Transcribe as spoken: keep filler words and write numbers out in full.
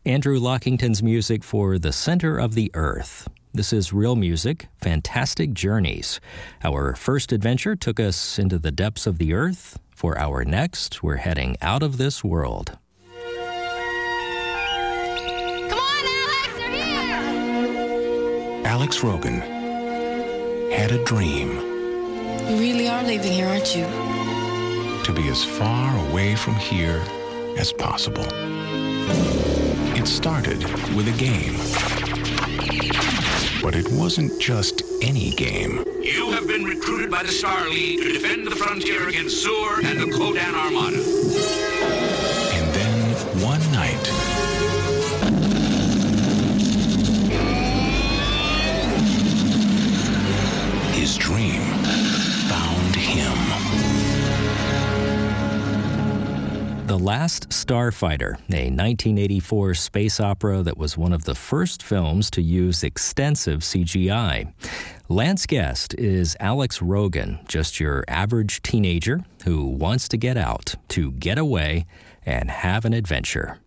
Andrew Lockington's music for The Center of the Earth. This is Real Music, Fantastic Journeys. Our first adventure took us into the depths of the earth. For our next, we're heading out of this world. Come on, Alex, they're here! Alex Rogan had a dream. You really are leaving here, aren't you? To be as far away from here as possible. It started with a game. But it wasn't just any game. You have been recruited by the Star League to defend the frontier against Zur and the Kodan Armada. And then, one night, his dream found him. The Last Starfighter, a nineteen eighty-four space opera that was one of the first films to use extensive C G I. Lance Guest is Alex Rogan, just your average teenager who wants to get out, to get away, and have an adventure.